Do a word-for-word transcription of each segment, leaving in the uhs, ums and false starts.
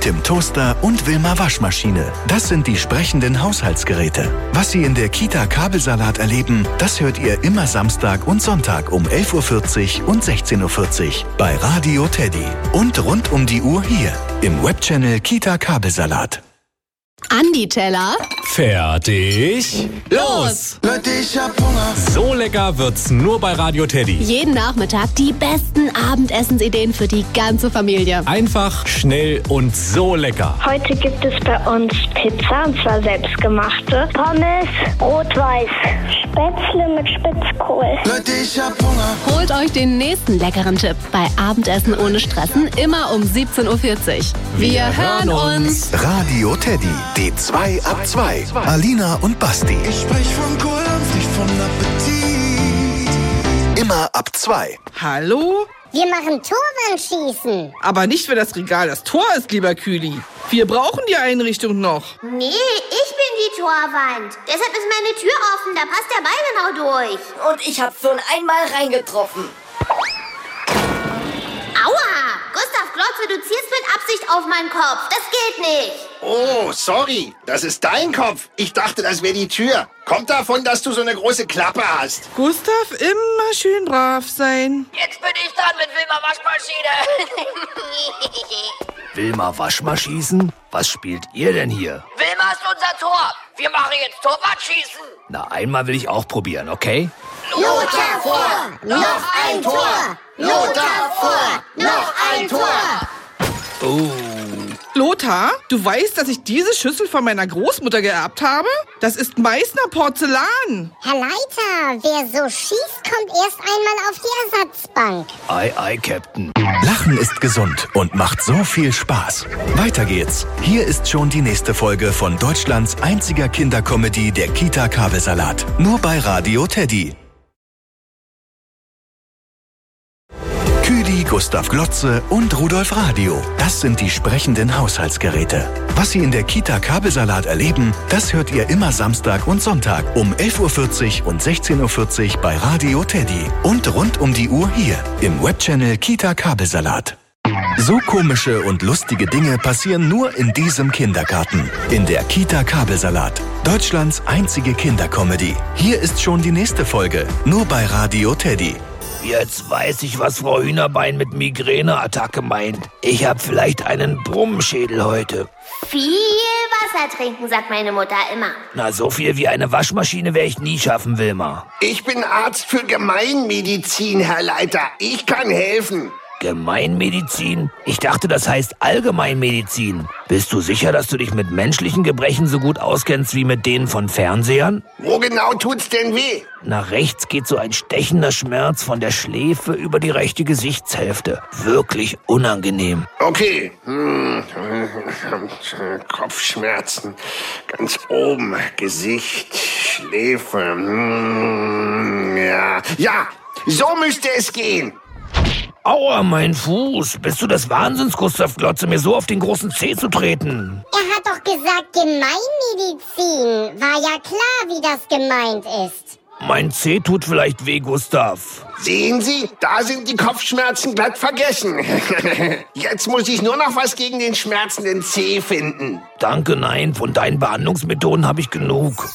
Tim Toaster und Wilma Waschmaschine. Das sind die sprechenden Haushaltsgeräte. Was Sie in der Kita Kabelsalat erleben, das hört ihr immer Samstag und Sonntag um elf Uhr vierzig und sechzehn Uhr vierzig bei Radio Teddy. Und rund um die Uhr hier im Webchannel Kita Kabelsalat. Andi Teller. Fertig. Los! Leute, ich hab Hunger. So lecker wird's nur bei Radio Teddy. Jeden Nachmittag die besten Abendessensideen für die ganze Familie. Einfach, schnell und so lecker. Heute gibt es bei uns Pizza, und zwar selbstgemachte. Pommes, rot-weiß, Spätzle mit Spitzkohl. Leute, ich hab Hunger. Holt euch den nächsten leckeren Tipp bei Abendessen ohne Stressen, immer um siebzehn Uhr vierzig. Wir, Wir hören uns. Radio Teddy, die zwei ab zwei. Alina und Basti. Ich sprech von Kohldampf, nicht von Appetit. Immer ab zwei. Hallo? Wir machen Torwandschießen. Aber nicht, wenn das Regal das Tor ist, lieber Kühli. Wir brauchen die Einrichtung noch. Nee, ich bin die Torwand. Deshalb ist meine Tür offen, da passt der Ball genau durch. Und ich hab schon einmal reingetroffen. Aua! Gustav Glotze, du ziehst mit Absicht auf meinen Kopf. Das geht nicht. Oh, sorry. Das ist dein Kopf. Ich dachte, das wäre die Tür. Kommt davon, dass du so eine große Klappe hast. Gustav, immer schön brav sein. Jetzt bin ich dran mit Wilma Waschmaschine. Wilma Waschmaschinen? Was spielt ihr denn hier? Wilma ist unser Tor. Wir machen jetzt Torwandschießen. Na, einmal will ich auch probieren, okay? Lothar vor! Noch ein Tor! Lothar vor! Noch ein Tor! Oh. Lothar, du weißt, dass ich diese Schüssel von meiner Großmutter geerbt habe? Das ist Meißner Porzellan. Herr Leiter, wer so schießt, kommt erst einmal auf die Ersatzbank. Ei, ei, Captain. Lachen ist gesund und macht so viel Spaß. Weiter geht's. Hier ist schon die nächste Folge von Deutschlands einziger Kindercomedy, der Kita Kabelsalat. Nur bei Radio Teddy. Kühli, Gustav Glotze und Rudolf Radio. Das sind die sprechenden Haushaltsgeräte. Was Sie in der Kita Kabelsalat erleben, das hört ihr immer Samstag und Sonntag um elf Uhr vierzig und sechzehn Uhr vierzig bei Radio Teddy. Und rund um die Uhr hier im Webchannel Kita Kabelsalat. So komische und lustige Dinge passieren nur in diesem Kindergarten. In der Kita Kabelsalat. Deutschlands einzige Kindercomedy. Hier ist schon die nächste Folge. Nur bei Radio Teddy. Jetzt weiß ich, was Frau Hühnerbein mit Migräneattacke meint. Ich hab vielleicht einen Brummschädel heute. Viel Wasser trinken, sagt meine Mutter immer. Na, so viel wie eine Waschmaschine werde ich nie schaffen, Wilma. Ich bin Arzt für Gemeinmedizin, Herr Leiter. Ich kann helfen. Gemeinmedizin? Ich dachte, das heißt Allgemeinmedizin. Bist du sicher, dass du dich mit menschlichen Gebrechen so gut auskennst wie mit denen von Fernsehern? Wo genau tut's denn weh? Nach rechts geht so ein stechender Schmerz von der Schläfe über die rechte Gesichtshälfte. Wirklich unangenehm. Okay. Hm. Kopfschmerzen. Ganz oben. Gesicht, Schläfe. Hm. Ja. Ja, so müsste es gehen. Aua, mein Fuß. Bist du des Wahnsinns, Gustav Glotze, mir so auf den großen Zeh zu treten? Er hat doch gesagt Gemeinmedizin. War ja klar, wie das gemeint ist. Mein Zeh tut vielleicht weh, Gustav. Sehen Sie, da sind die Kopfschmerzen glatt vergessen. Jetzt muss ich nur noch was gegen den schmerzenden Zeh finden. Danke, nein. Von deinen Behandlungsmethoden habe ich genug.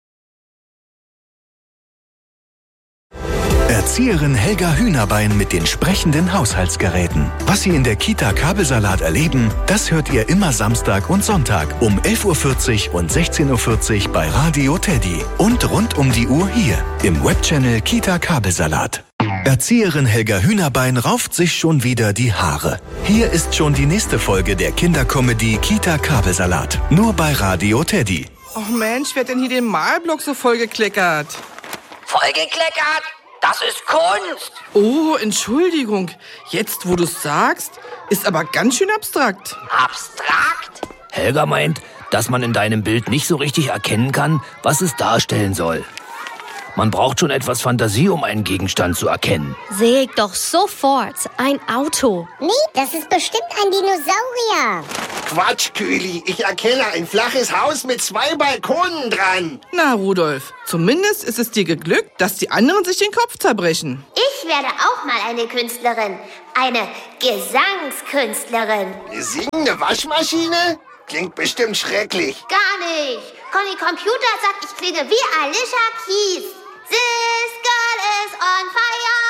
Erzieherin Helga Hühnerbein mit den sprechenden Haushaltsgeräten. Was Sie in der Kita Kabelsalat erleben, das hört ihr immer Samstag und Sonntag um elf Uhr vierzig und sechzehn Uhr vierzig bei Radio Teddy. Und rund um die Uhr hier im Webchannel Kita Kabelsalat. Erzieherin Helga Hühnerbein rauft sich schon wieder die Haare. Hier ist schon die nächste Folge der Kindercomedy Kita Kabelsalat. Nur bei Radio Teddy. Och Mensch, wer hat denn hier den Malblock so vollgekleckert? Vollgekleckert? Das ist Kunst. Oh, Entschuldigung. Jetzt, wo du's sagst, ist aber ganz schön abstrakt. Abstrakt? Helga meint, dass man in deinem Bild nicht so richtig erkennen kann, was es darstellen soll. Man braucht schon etwas Fantasie, um einen Gegenstand zu erkennen. Sehe ich doch sofort. Ein Auto. Nee, das ist bestimmt ein Dinosaurier. Quatsch, Kühli. Ich erkenne ein flaches Haus mit zwei Balkonen dran. Na, Rudolf, zumindest ist es dir geglückt, dass die anderen sich den Kopf zerbrechen. Ich werde auch mal eine Künstlerin. Eine Gesangskünstlerin. Eine singende Waschmaschine? Klingt bestimmt schrecklich. Gar nicht. Conny Computer sagt, ich klinge wie Alicia Keys. This girl is on fire.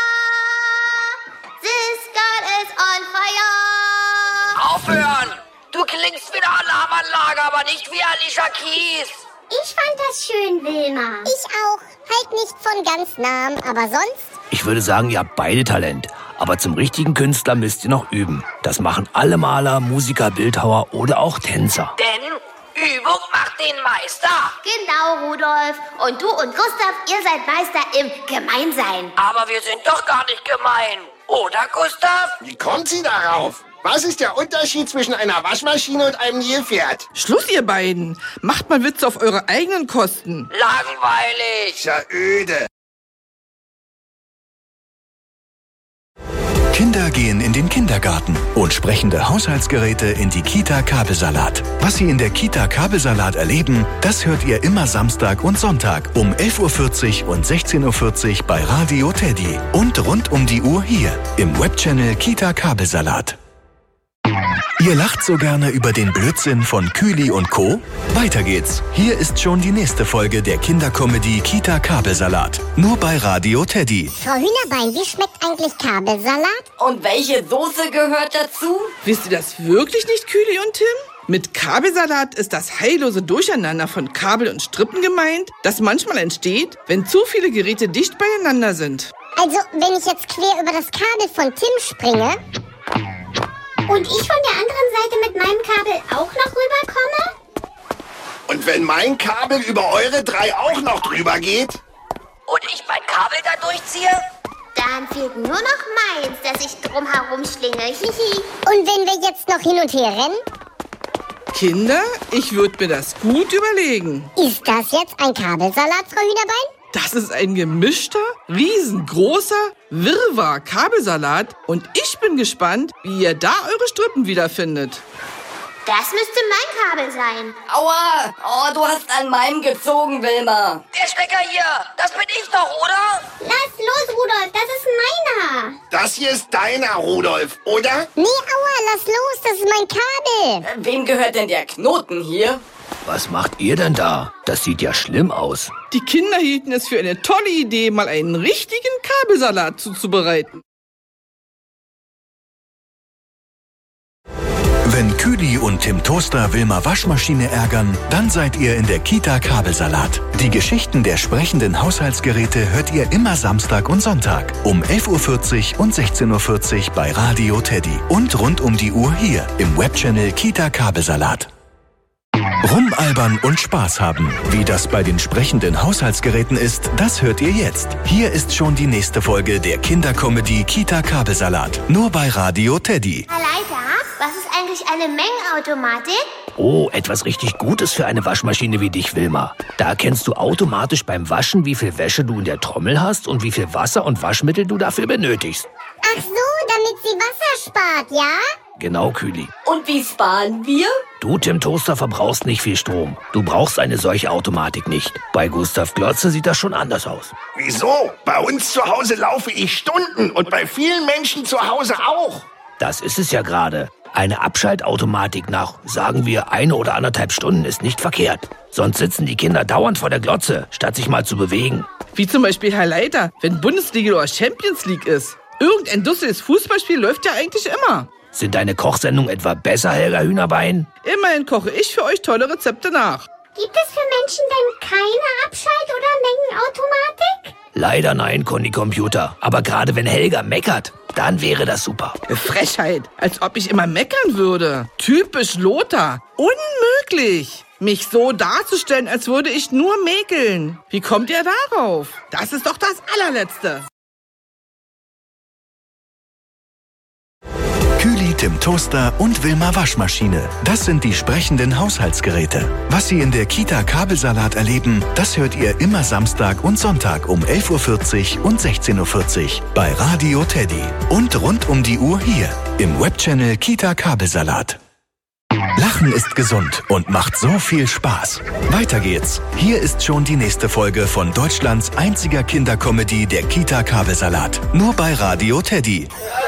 This girl is on fire. Aufhören! Du klingst wie eine Alarmanlage, aber nicht wie Alicia Keys. Ich fand das schön, Wilma. Ich auch. Halt nicht von ganz nahem, aber sonst? Ich würde sagen, ihr habt beide Talent. Aber zum richtigen Künstler müsst ihr noch üben. Das machen alle Maler, Musiker, Bildhauer oder auch Tänzer. Denn Übung macht den Meister. Genau, Rudolf. Und du und Gustav, ihr seid Meister im Gemeinsein. Aber wir sind doch gar nicht gemein. Oder, Gustav? Wie kommt sie darauf? Was ist der Unterschied zwischen einer Waschmaschine und einem Nilpferd? Schluss, ihr beiden. Macht mal Witze auf eure eigenen Kosten. Langweilig. Ist ja öde. Kinder gehen in den Kindergarten und sprechende Haushaltsgeräte in die Kita Kabelsalat. Was sie in der Kita Kabelsalat erleben, das hört ihr immer Samstag und Sonntag um elf Uhr vierzig und sechzehn Uhr vierzig bei Radio Teddy. Und rund um die Uhr hier im Webchannel Kita Kabelsalat. Ihr lacht so gerne über den Blödsinn von Kühli und Co.? Weiter geht's. Hier ist schon die nächste Folge der Kindercomedy Kita Kabelsalat. Nur bei Radio Teddy. Frau Hühnerbein, wie schmeckt eigentlich Kabelsalat? Und welche Soße gehört dazu? Wisst ihr das wirklich nicht, Kühli und Tim? Mit Kabelsalat ist das heillose Durcheinander von Kabel und Strippen gemeint, das manchmal entsteht, wenn zu viele Geräte dicht beieinander sind. Also, wenn ich jetzt quer über das Kabel von Tim springe und ich von der anderen Seite mit meinem Kabel auch noch rüberkomme? Und wenn mein Kabel über eure drei auch noch drüber geht? Und ich mein Kabel da durchziehe? Dann fehlt nur noch meins, das ich drum herum schlinge. Hihi. Und wenn wir jetzt noch hin und her rennen? Kinder, ich würde mir das gut überlegen. Ist das jetzt ein Kabelsalat, Frau Hühnerbein? Das ist ein gemischter, riesengroßer Wirrwarr-Kabelsalat und ich bin gespannt, wie ihr da eure Strippen wiederfindet. Das müsste mein Kabel sein. Aua! Oh, du hast an meinem gezogen, Wilma. Der Stecker hier, das bin ich doch, oder? Lass los, Rudolf, das ist meiner. Das hier ist deiner, Rudolf, oder? Nee, aua, lass los, das ist mein Kabel. Äh, wem gehört denn der Knoten hier? Was macht ihr denn da? Das sieht ja schlimm aus. Die Kinder hielten es für eine tolle Idee, mal einen richtigen Kabelsalat zuzubereiten. Wenn Kühli und Tim Toaster Wilma Waschmaschine ärgern, dann seid ihr in der Kita Kabelsalat. Die Geschichten der sprechenden Haushaltsgeräte hört ihr immer Samstag und Sonntag um elf Uhr vierzig und sechzehn Uhr vierzig bei Radio Teddy. Und rund um die Uhr hier im Webchannel Kita Kabelsalat. Rumalbern und Spaß haben. Wie das bei den sprechenden Haushaltsgeräten ist, das hört ihr jetzt. Hier ist schon die nächste Folge der Kindercomedy Kita Kabelsalat. Nur bei Radio Teddy. Herr Leiter, was ist eigentlich eine Mengenautomatik? Oh, etwas richtig Gutes für eine Waschmaschine wie dich, Wilma. Da erkennst du automatisch beim Waschen, wie viel Wäsche du in der Trommel hast und wie viel Wasser und Waschmittel du dafür benötigst. Ach so, damit sie Wasser spart, ja? Genau, Kühli. Und wie sparen wir? Du, Tim Toaster, verbrauchst nicht viel Strom. Du brauchst eine solche Automatik nicht. Bei Gustav Glotze sieht das schon anders aus. Wieso? Bei uns zu Hause laufe ich Stunden und bei vielen Menschen zu Hause auch. Das ist es ja gerade. Eine Abschaltautomatik nach, sagen wir, eine oder anderthalb Stunden ist nicht verkehrt. Sonst sitzen die Kinder dauernd vor der Glotze, statt sich mal zu bewegen. Wie zum Beispiel Herr Leiter, wenn Bundesliga oder Champions League ist. Irgendein dusseliges Fußballspiel läuft ja eigentlich immer. Sind deine Kochsendungen etwa besser, Helga Hühnerbein? Immerhin koche ich für euch tolle Rezepte nach. Gibt es für Menschen denn keine Abschalt- oder Mengenautomatik? Leider nein, Conny Computer. Aber gerade wenn Helga meckert, dann wäre das super. Frechheit, als ob ich immer meckern würde. Typisch Lothar. Unmöglich. Mich so darzustellen, als würde ich nur mäkeln. Wie kommt ihr darauf? Das ist doch das Allerletzte. Kühli, Tim Toaster und Wilma Waschmaschine. Das sind die sprechenden Haushaltsgeräte. Was sie in der Kita Kabelsalat erleben, das hört ihr immer Samstag und Sonntag um elf Uhr vierzig und sechzehn Uhr vierzig bei Radio Teddy. Und rund um die Uhr hier im Webchannel Kita Kabelsalat. Lachen Lachen ist gesund und macht so viel Spaß. Weiter geht's. Hier ist schon die nächste Folge von Deutschlands einziger Kindercomedy, der Kita Kabelsalat. Nur bei Radio Teddy.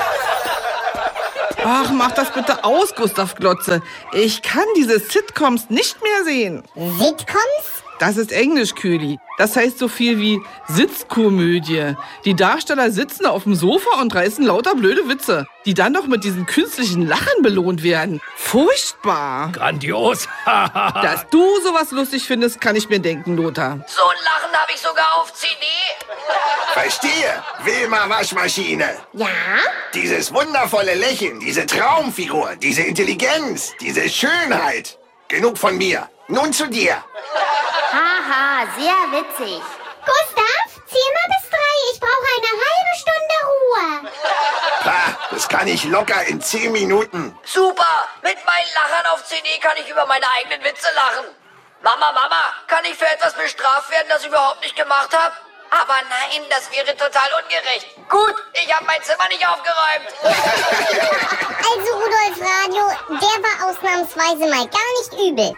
Ach, mach das bitte aus, Gustav Glotze. Ich kann diese Sitcoms nicht mehr sehen. Sitcoms? Das ist Englisch, Kühli. Das heißt so viel wie Sitzkomödie. Die Darsteller sitzen auf dem Sofa und reißen lauter blöde Witze, die dann noch mit diesen künstlichen Lachen belohnt werden. Furchtbar. Grandios. Dass du sowas lustig findest, kann ich mir denken, Lothar. So ein Lachen habe ich sogar auf C D. Verstehe, Wilma Waschmaschine. Ja? Dieses wundervolle Lächeln, diese Traumfigur, diese Intelligenz, diese Schönheit. Genug von mir. Nun zu dir. Haha, sehr witzig. Gustav, zähl mal bis drei. Ich brauche eine halbe Stunde Ruhe. Pah, das kann ich locker in zehn Minuten. Super, mit meinen Lachern auf C D kann ich über meine eigenen Witze lachen. Mama, Mama, kann ich für etwas bestraft werden, das ich überhaupt nicht gemacht habe? Aber nein, das wäre total ungerecht. Gut, ich habe mein Zimmer nicht aufgeräumt. Also Rudolf Radio, der war ausnahmsweise mal gar nicht übel.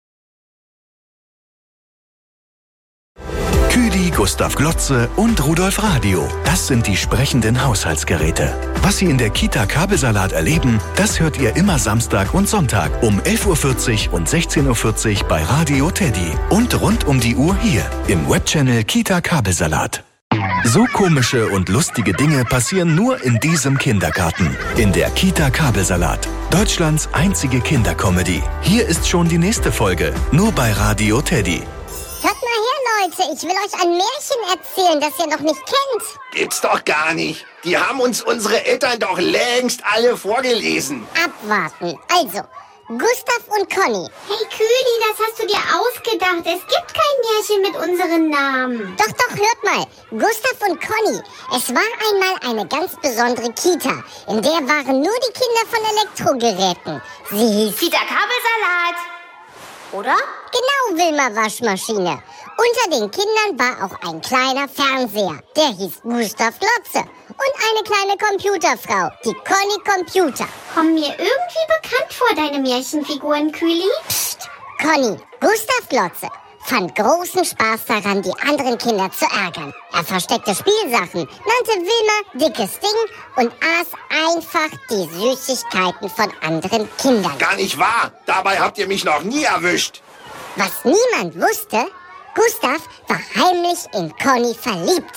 Küdi, Gustav Glotze und Rudolf Radio. Das sind die sprechenden Haushaltsgeräte. Was Sie in der Kita Kabelsalat erleben, das hört ihr immer Samstag und Sonntag um elf Uhr vierzig und sechzehn Uhr vierzig bei Radio Teddy. Und rund um die Uhr hier im Webchannel Kita Kabelsalat. So komische und lustige Dinge passieren nur in diesem Kindergarten. In der Kita Kabelsalat. Deutschlands einzige Kindercomedy. Hier ist schon die nächste Folge. Nur bei Radio Teddy. Hört mal her, Leute. Ich will euch ein Märchen erzählen, das ihr noch nicht kennt. Gibt's doch gar nicht. Die haben uns unsere Eltern doch längst alle vorgelesen. Abwarten. Also, Gustav und Conny. Hey Kühli, das hast du dir ausgedacht. Es gibt kein Märchen mit unseren Namen. Doch, doch, hört mal. Gustav und Conny. Es war einmal eine ganz besondere Kita. In der waren nur die Kinder von Elektrogeräten. Sie hieß Kita Kabelsalat. Oder? Genau, Wilma Waschmaschine. Unter den Kindern war auch ein kleiner Fernseher. Der hieß Gustav Glotze. Und eine kleine Computerfrau, die Conny Computer. Kommen mir irgendwie bekannt vor, deine Märchenfiguren, Kühli? Psst, Conny, Gustav Glotze fand großen Spaß daran, die anderen Kinder zu ärgern. Er versteckte Spielsachen, nannte Wilma dickes Ding und aß einfach die Süßigkeiten von anderen Kindern. Gar nicht wahr. Dabei habt ihr mich noch nie erwischt. Was niemand wusste, Gustav war heimlich in Conny verliebt.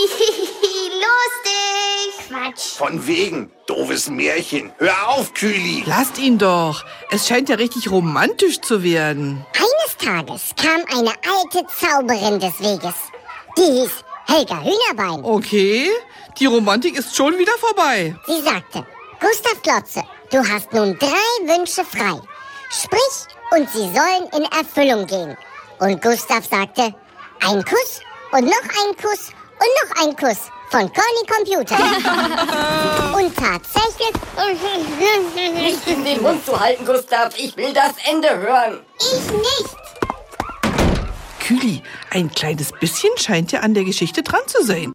Lustig. Quatsch. Von wegen. Doofes Märchen. Hör auf, Kühli. Lasst ihn doch. Es scheint ja richtig romantisch zu werden. Eines Tages kam eine alte Zauberin des Weges. Die hieß Helga Hühnerbein. Okay, die Romantik ist schon wieder vorbei. Sie sagte, Gustav Glotze, du hast nun drei Wünsche frei. Sprich und sie sollen in Erfüllung gehen. Und Gustav sagte, ein Kuss und noch ein Kuss und noch ein Kuss von Conny Computer. Und tatsächlich... Nicht in den Mund zu halten, Gustav. Ich will das Ende hören. Ich nicht. Kühli, ein kleines bisschen scheint ja an der Geschichte dran zu sein.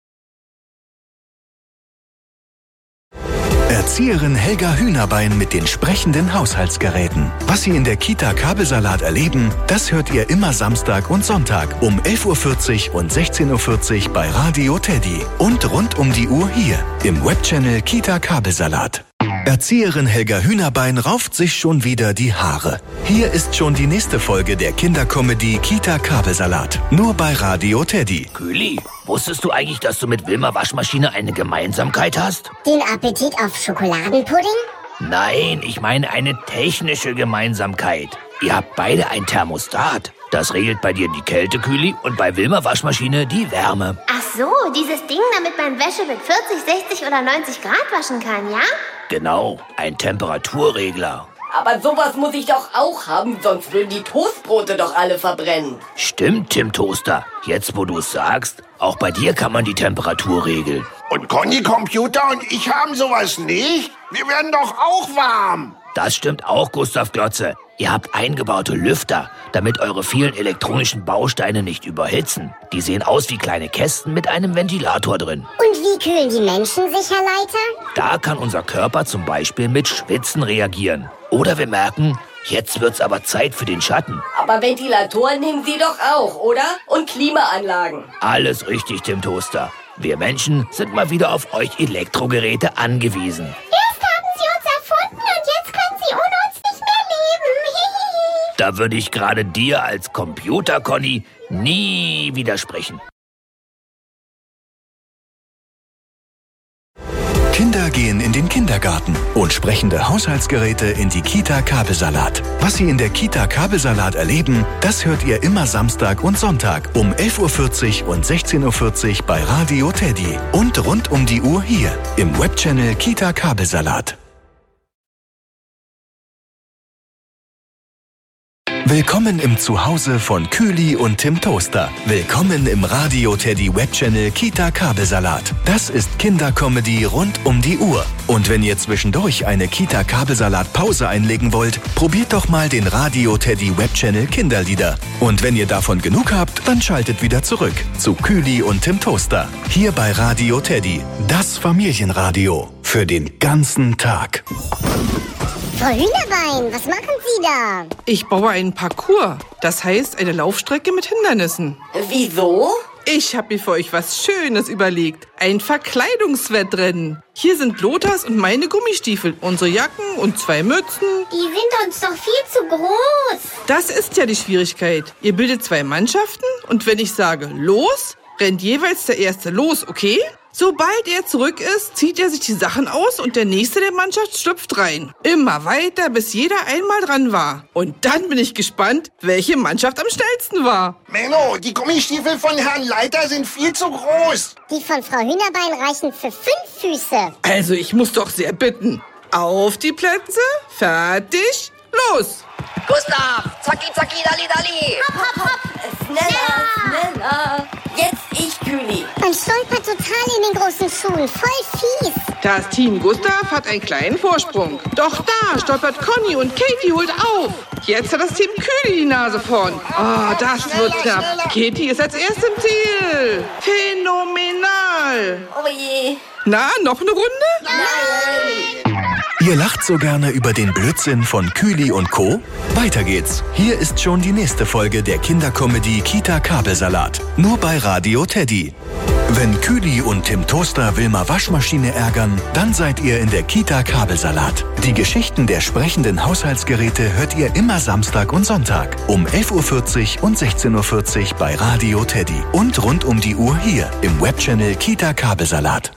Erzieherin Helga Hühnerbein mit den sprechenden Haushaltsgeräten. Was Sie in der Kita Kabelsalat erleben, das hört ihr immer Samstag und Sonntag um elf Uhr vierzig und sechzehn Uhr vierzig bei Radio Teddy. Und rund um die Uhr hier im Webchannel Kita Kabelsalat. Erzieherin Helga Hühnerbein rauft sich schon wieder die Haare. Hier ist schon die nächste Folge der Kindercomedy Kita Kabelsalat. Nur bei Radio Teddy. Kühli, wusstest du eigentlich, dass du mit Wilma Waschmaschine eine Gemeinsamkeit hast? Den Appetit auf Schokoladenpudding? Nein, ich meine eine technische Gemeinsamkeit. Ihr habt beide ein Thermostat. Das regelt bei dir die Kälte, Kühli, und bei Wilma Waschmaschine die Wärme. Ach so, dieses Ding, damit man Wäsche mit vierzig, sechzig oder neunzig Grad waschen kann, ja? Genau, ein Temperaturregler. Aber sowas muss ich doch auch haben, sonst würden die Toastbrote doch alle verbrennen. Stimmt, Tim Toaster. Jetzt, wo du es sagst, auch bei dir kann man die Temperatur regeln. Und Conny Computer und ich haben sowas nicht? Wir werden doch auch warm. Das stimmt auch, Gustav Glotze. Ihr habt eingebaute Lüfter, damit eure vielen elektronischen Bausteine nicht überhitzen. Die sehen aus wie kleine Kästen mit einem Ventilator drin. Und wie kühlen die Menschen sich, Herr Leiter? Da kann unser Körper zum Beispiel mit Schwitzen reagieren. Oder wir merken, Jetzt wird's aber Zeit für den Schatten. Aber Ventilatoren nehmen Sie doch auch, oder? Und Klimaanlagen. Alles richtig, Tim Toaster. Wir Menschen sind mal wieder auf euch Elektrogeräte angewiesen. Erst haben Sie uns erfunden und jetzt können Sie ohne uns nicht mehr leben. Da würde ich gerade dir als Computer-Conny nie widersprechen. Kinder gehen in den Kindergarten und sprechende Haushaltsgeräte in die Kita Kabelsalat. Was sie in der Kita Kabelsalat erleben, das hört ihr immer Samstag und Sonntag um elf Uhr vierzig und sechzehn Uhr vierzig bei Radio Teddy und rund um die Uhr hier im Webchannel Kita Kabelsalat. Willkommen im Zuhause von Kühli und Tim Toaster. Willkommen im Radio Teddy Webchannel Kita Kabelsalat. Das ist Kindercomedy rund um die Uhr. Und wenn ihr zwischendurch eine Kita Kabelsalat Pause einlegen wollt, probiert doch mal den Radio Teddy Webchannel Kinderlieder. Und wenn ihr davon genug habt, dann schaltet wieder zurück zu Kühli und Tim Toaster. Hier bei Radio Teddy, das Familienradio für den ganzen Tag. Frau Hühnerbein, was machen Sie da? Ich baue einen Parcours. Das heißt eine Laufstrecke mit Hindernissen. Wieso? Ich habe mir für euch was Schönes überlegt. Ein Verkleidungswettrennen. Hier sind Lothars und meine Gummistiefel, unsere Jacken und zwei Mützen. Die sind uns doch viel zu groß. Das ist ja die Schwierigkeit. Ihr bildet zwei Mannschaften und wenn ich sage los, rennt jeweils der Erste los, okay? Sobald er zurück ist, zieht er sich die Sachen aus und der Nächste der Mannschaft schlüpft rein. Immer weiter, bis jeder einmal dran war. Und dann bin ich gespannt, welche Mannschaft am schnellsten war. Menno, die Gummistiefel von Herrn Leiter sind viel zu groß. Die von Frau Hühnerbein reichen für fünf Füße. Also ich muss doch sehr bitten. Auf die Plätze, fertig, los! Gustav, zacki, zacki, dali, dali. Hopp, hopp, hopp. Schneller, schneller. Jetzt ich, Kühli. Man stolpert total in den großen Schuhen. Voll fies. Das Team Gustav hat einen kleinen Vorsprung. Doch da stolpert Conny und Katie holt auf. Jetzt hat das Team Kühli die Nase vorn. Oh, das wird knapp. Katie ist als erste im Ziel. Phänomenal. Oh je. Na, noch eine Runde? Nein. Ihr lacht so gerne über den Blödsinn von Kühli und Co. Weiter geht's. Hier ist schon die nächste Folge der Kindercomedy Kita Kabelsalat. Nur bei Radio Teddy. Wenn Kühli und Tim Toaster Wilma Waschmaschine ärgern, dann seid ihr in der Kita Kabelsalat. Die Geschichten der sprechenden Haushaltsgeräte hört ihr immer Samstag und Sonntag um elf Uhr vierzig und sechzehn Uhr vierzig bei Radio Teddy und rund um die Uhr hier im Webchannel Kita Kabelsalat.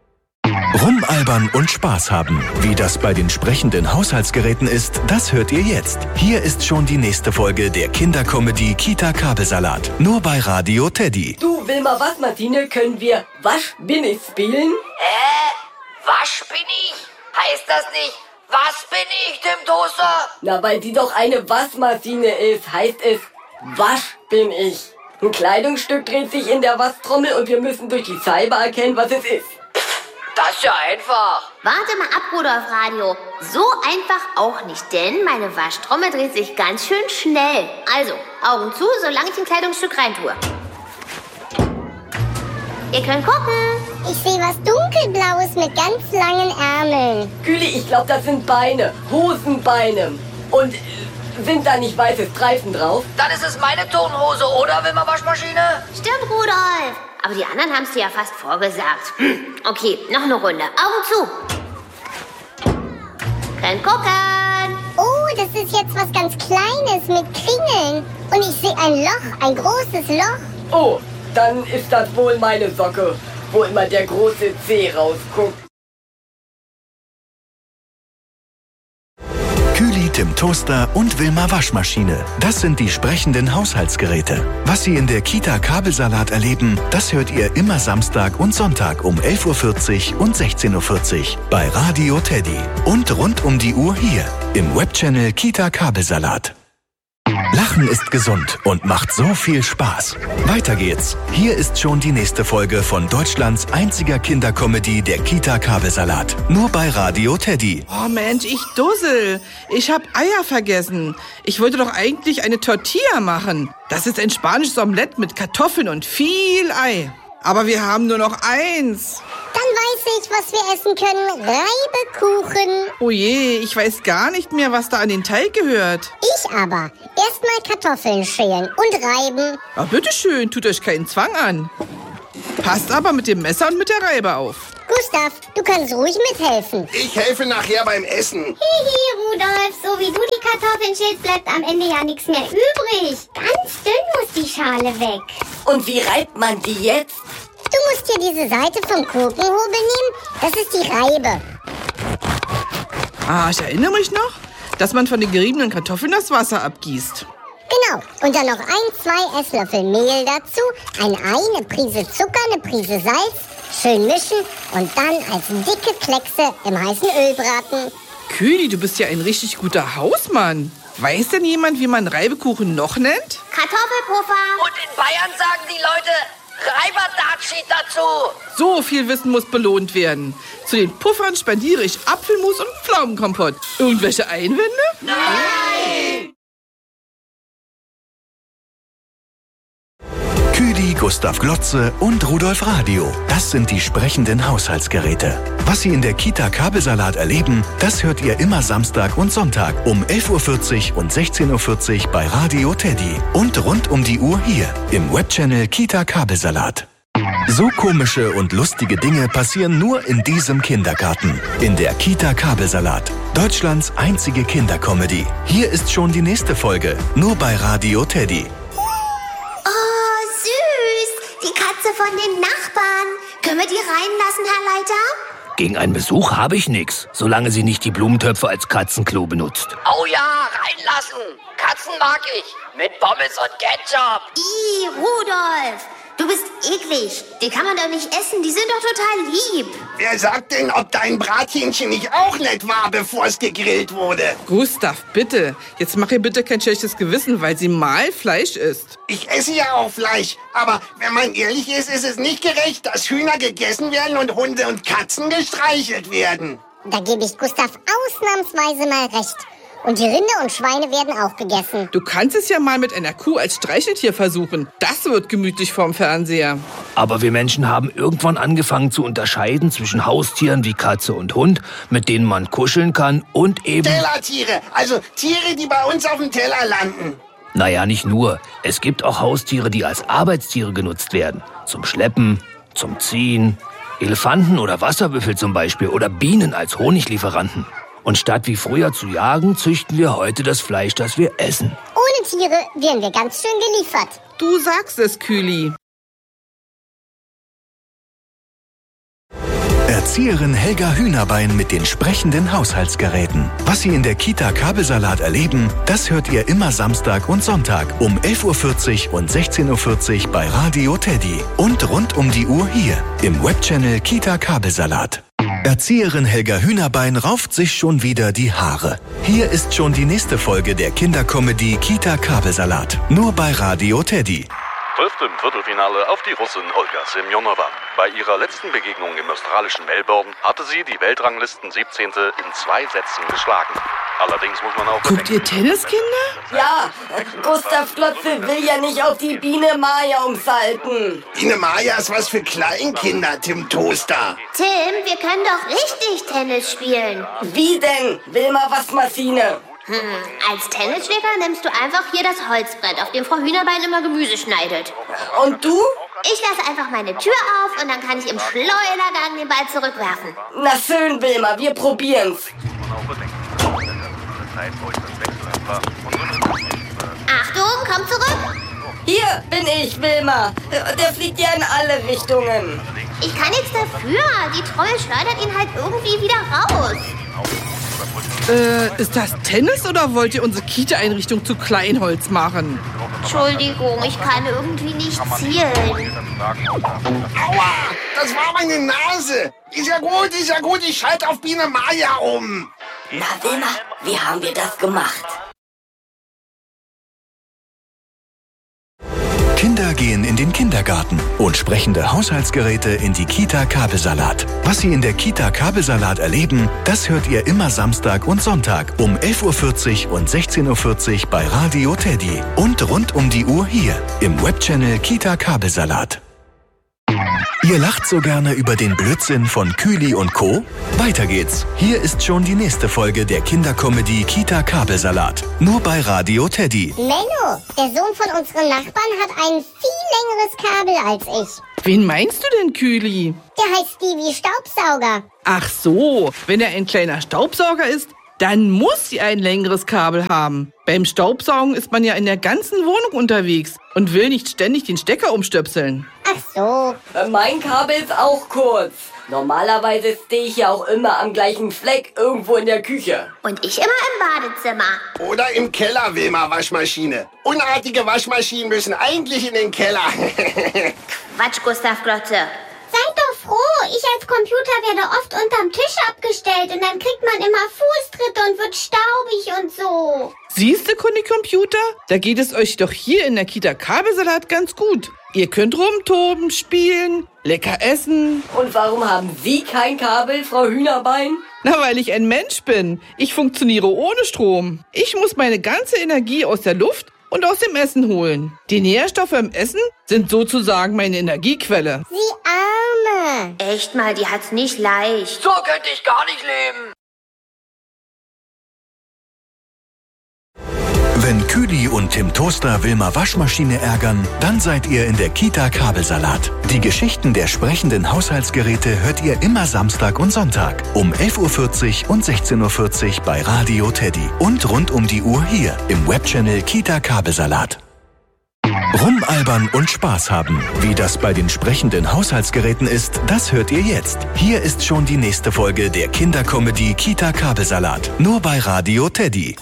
Rumalbern und Spaß haben. Wie das bei den sprechenden Haushaltsgeräten ist, das hört ihr jetzt. Hier ist schon die nächste Folge der Kindercomedy Kita Kabelsalat. Nur bei Radio Teddy. Du, Wilma Waschmaschine, können wir Wasch bin ich spielen? Hä? Wasch bin ich? Heißt das nicht, was bin ich, Tim Toaster? Na, weil die doch eine Waschmaschine ist, heißt es Wasch bin ich. Ein Kleidungsstück dreht sich in der Waschtrommel und wir müssen durch die Scheibe erkennen, was es ist. Das ist ja einfach. Warte mal ab, Rudolf Radio. So einfach auch nicht, denn meine Waschtrommel dreht sich ganz schön schnell. Also, Augen zu, solange ich ein Kleidungsstück reintue. Ihr könnt gucken. Ich sehe was dunkelblaues mit ganz langen Ärmeln. Kühli, ich glaube, das sind Beine, Hosenbeine. Und äh, sind da nicht weiße Streifen drauf? Dann ist es meine Turnhose, oder, Wilma Waschmaschine? Stimmt, Rudolf. Aber die anderen haben es dir ja fast vorgesagt. Okay, noch eine Runde. Augen zu. Könnt gucken. Oh, das ist jetzt was ganz Kleines mit Kringeln. Und ich sehe ein Loch, ein großes Loch. Oh, dann ist das wohl meine Socke, wo immer der große Zeh rausguckt. Kühli, Tim Toaster und Wilma Waschmaschine. Das sind die sprechenden Haushaltsgeräte. Was Sie in der Kita Kabelsalat erleben, das hört ihr immer Samstag und Sonntag um elf Uhr vierzig und sechzehn Uhr vierzig bei Radio Teddy. Und rund um die Uhr hier im Webchannel Kita Kabelsalat. Lachen ist gesund und macht so viel Spaß. Weiter geht's. Hier ist schon die nächste Folge von Deutschlands einziger Kindercomedy der Kita Kabelsalat. Nur bei Radio Teddy. Oh Mensch, ich dussel. Ich hab Eier vergessen. Ich wollte doch eigentlich eine Tortilla machen. Das ist ein spanisches Omelett mit Kartoffeln und viel Ei. Aber wir haben nur noch eins. Dann weiß ich, was wir essen können. Reibekuchen. Oh je, ich weiß gar nicht mehr, was da an den Teig gehört. Ich aber. Erstmal Kartoffeln schälen und reiben. Ah, bitteschön, tut euch keinen Zwang an. Passt aber mit dem Messer und mit der Reibe auf. Gustav, du kannst ruhig mithelfen. Ich helfe nachher beim Essen. Hihi, Rudolf, so wie du die Kartoffeln schälst, bleibt am Ende ja nichts mehr übrig. Ganz dünn muss die Schale weg. Und wie reibt man die jetzt? Du musst hier diese Seite vom Gurkenhobel nehmen. Das ist die Reibe. Ah, ich erinnere mich noch, dass man von den geriebenen Kartoffeln das Wasser abgießt. Genau. Und dann noch ein, zwei Esslöffel Mehl dazu, ein Ei, eine Prise Zucker, eine Prise Salz, schön mischen und dann als dicke Kleckse im heißen Öl braten. Kühli, du bist ja ein richtig guter Hausmann. Weiß denn jemand, wie man Reibekuchen noch nennt? Kartoffelpuffer. Und in Bayern sagen die Leute Reiberdatschi dazu. So viel Wissen muss belohnt werden. Zu den Puffern spendiere ich Apfelmus und Pflaumenkompott. Irgendwelche Einwände? Nein! Küdi, Gustav Glotze und Rudolf Radio. Das sind die sprechenden Haushaltsgeräte. Was Sie in der Kita Kabelsalat erleben, das hört ihr immer Samstag und Sonntag um elf Uhr vierzig und sechzehn Uhr vierzig bei Radio Teddy. Und rund um die Uhr hier im Webchannel Kita Kabelsalat. So komische und lustige Dinge passieren nur in diesem Kindergarten. In der Kita Kabelsalat. Deutschlands einzige Kindercomedy. Hier ist schon die nächste Folge. Nur bei Radio Teddy. Die Katze von den Nachbarn. Können wir die reinlassen, Herr Leiter? Gegen einen Besuch habe ich nichts, solange sie nicht die Blumentöpfe als Katzenklo benutzt. Oh ja, reinlassen. Katzen mag ich. Mit Pommes und Ketchup. Ih, Rudolf. Du bist eklig. Die kann man doch nicht essen. Die sind doch total lieb. Wer sagt denn, ob dein Brathähnchen nicht auch nett war, bevor es gegrillt wurde? Gustav, bitte. Jetzt mach ihr bitte kein schlechtes Gewissen, weil sie mal Fleisch isst. Ich esse ja auch Fleisch, aber wenn man ehrlich ist, ist es nicht gerecht, dass Hühner gegessen werden und Hunde und Katzen gestreichelt werden. Da gebe ich Gustav ausnahmsweise mal recht. Und die Rinder und Schweine werden auch gegessen. Du kannst es ja mal mit einer Kuh als Streicheltier versuchen. Das wird gemütlich vorm Fernseher. Aber wir Menschen haben irgendwann angefangen zu unterscheiden zwischen Haustieren wie Katze und Hund, mit denen man kuscheln kann, und eben... Tellertiere, also Tiere, die bei uns auf dem Teller landen. Naja, nicht nur. Es gibt auch Haustiere, die als Arbeitstiere genutzt werden. Zum Schleppen, zum Ziehen. Elefanten oder Wasserbüffel zum Beispiel oder Bienen als Honiglieferanten. Und statt wie früher zu jagen, züchten wir heute das Fleisch, das wir essen. Ohne Tiere wären wir ganz schön geliefert. Du sagst es, Kühli. Erzieherin Helga Hühnerbein mit den sprechenden Haushaltsgeräten. Was Sie in der Kita Kabelsalat erleben, das hört ihr immer Samstag und Sonntag um elf Uhr vierzig und sechzehn Uhr vierzig bei Radio Teddy. Und rund um die Uhr hier im Webchannel Kita Kabelsalat. Erzieherin Helga Hühnerbein rauft sich schon wieder die Haare. Hier ist schon die nächste Folge der Kindercomedy Kita Kabelsalat. Nur bei Radio Teddy. Trifft im Viertelfinale auf die Russin Olga Semjonova. Bei ihrer letzten Begegnung im australischen Melbourne hatte sie die Weltranglisten siebzehnte in zwei Sätzen geschlagen. Allerdings muss man auch... Guckt ihr Tennis, Kinder? Ja, Gustav Glotze will ja nicht auf die Biene Maya umsalten. Biene Maya ist was für Kleinkinder, Tim Toaster. Tim, wir können doch richtig Tennis spielen. Wie denn, Wilma Waschmaschine? Hm, als Tennisschläger nimmst du einfach hier das Holzbrett, auf dem Frau Hühnerbein immer Gemüse schneidet. Und du? Ich lasse einfach meine Tür auf und dann kann ich im Schleudergang den Ball zurückwerfen. Na schön, Wilma, wir probieren's. Achtung, komm zurück. Hier bin ich, Wilma. Der fliegt ja in alle Richtungen. Ich kann nichts dafür. Die Trommel schleudert ihn halt irgendwie wieder raus. Äh, ist das Tennis oder wollt ihr unsere Kita-Einrichtung zu Kleinholz machen? Entschuldigung, ich kann irgendwie nicht zielen. Aua, das war meine Nase. Ist ja gut, ist ja gut, ich schalte auf Biene Maya um. Na, Wilma, wie haben wir das gemacht? Kinder gehen in den Kindergarten und sprechende Haushaltsgeräte in die Kita Kabelsalat. Was Sie in der Kita Kabelsalat erleben, das hört ihr immer Samstag und Sonntag um elf Uhr vierzig und sechzehn Uhr vierzig bei Radio Teddy. Und rund um die Uhr hier im Webchannel Kita Kabelsalat. Ihr lacht so gerne über den Blödsinn von Kühli und Co.? Weiter geht's. Hier ist schon die nächste Folge der Kindercomedy Kita Kabelsalat. Nur bei Radio Teddy. Menno, der Sohn von unseren Nachbarn hat ein viel längeres Kabel als ich. Wen meinst du denn, Kühli? Der heißt Stevie Staubsauger. Ach so, wenn er ein kleiner Staubsauger ist, dann muss sie ein längeres Kabel haben. Beim Staubsaugen ist man ja in der ganzen Wohnung unterwegs und will nicht ständig den Stecker umstöpseln. Ach so. Mein Kabel ist auch kurz. Normalerweise stehe ich ja auch immer am gleichen Fleck irgendwo in der Küche. Und ich immer im Badezimmer. Oder im Keller, Wilma Waschmaschine. Unartige Waschmaschinen müssen eigentlich in den Keller. Quatsch, Gustav Glotze. Seid doch froh, ich als Computer werde oft unterm Tisch abgestellt und dann kriegt man immer Fußtritte und wird staubig und so. Siehste, Conny Computer? Da geht es euch doch hier in der Kita Kabelsalat ganz gut. Ihr könnt rumtoben, spielen, lecker essen. Und warum haben Sie kein Kabel, Frau Hühnerbein? Na, weil ich ein Mensch bin. Ich funktioniere ohne Strom. Ich muss meine ganze Energie aus der Luft und aus dem Essen holen. Die Nährstoffe im Essen sind sozusagen meine Energiequelle. Sie Arme. Echt mal, die hat's nicht leicht. So könnte ich gar nicht leben. Wenn Kühli und Tim Toaster Wilma Waschmaschine ärgern, dann seid ihr in der Kita Kabelsalat. Die Geschichten der sprechenden Haushaltsgeräte hört ihr immer Samstag und Sonntag um elf Uhr vierzig und sechzehn Uhr vierzig bei Radio Teddy und rund um die Uhr hier im Webchannel Kita Kabelsalat. Rumalbern und Spaß haben. Wie das bei den sprechenden Haushaltsgeräten ist, das hört ihr jetzt. Hier ist schon die nächste Folge der Kindercomedy Kita Kabelsalat. Nur bei Radio Teddy.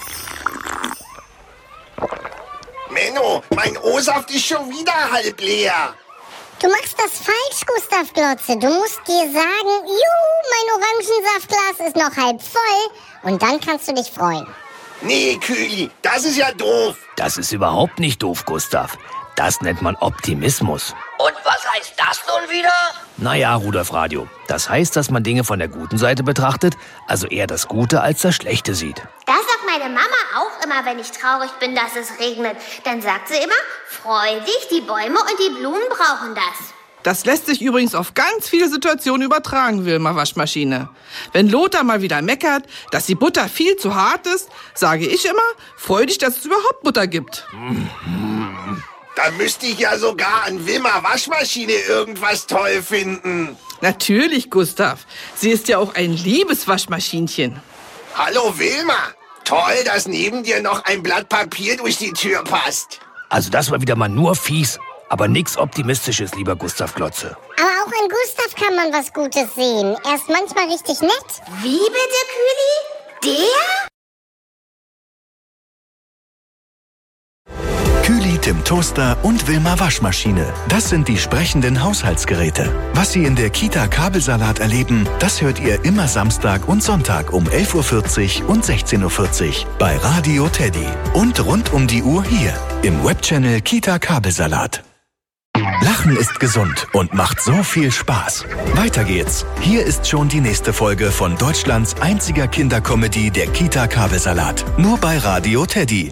Menno, mein O-Saft ist schon wieder halb leer. Du machst das falsch, Gustav Glotze. Du musst dir sagen, juhu, mein Orangensaftglas ist noch halb voll. Und dann kannst du dich freuen. Nee, Kühli, das ist ja doof. Das ist überhaupt nicht doof, Gustav. Das nennt man Optimismus. Und was heißt das nun wieder? Naja, Rudolf Radio, das heißt, dass man Dinge von der guten Seite betrachtet, also eher das Gute als das Schlechte sieht. Das sagt meine Mama auch immer, wenn ich traurig bin, dass es regnet. Dann sagt sie immer, freu dich, die Bäume und die Blumen brauchen das. Das lässt sich übrigens auf ganz viele Situationen übertragen, Wilma Waschmaschine. Wenn Lothar mal wieder meckert, dass die Butter viel zu hart ist, sage ich immer, freu dich, dass es überhaupt Butter gibt. Da müsste ich ja sogar an Wilma Waschmaschine irgendwas toll finden. Natürlich, Gustav. Sie ist ja auch ein liebes Waschmaschinchen. Hallo Wilma. Toll, dass neben dir noch ein Blatt Papier durch die Tür passt. Also das war wieder mal nur fies, aber nix Optimistisches, lieber Gustav Glotze. Aber auch an Gustav kann man was Gutes sehen. Er ist manchmal richtig nett. Wie bitte, Kühli? Der? Kühli, Tim Toaster und Wilma Waschmaschine. Das sind die sprechenden Haushaltsgeräte. Was Sie in der Kita Kabelsalat erleben, das hört ihr immer Samstag und Sonntag um elf Uhr vierzig und sechzehn Uhr vierzig bei Radio Teddy. Und rund um die Uhr hier im Webchannel Kita Kabelsalat. Lachen ist gesund und macht so viel Spaß. Weiter geht's. Hier ist schon die nächste Folge von Deutschlands einziger Kindercomedy der Kita Kabelsalat. Nur bei Radio Teddy.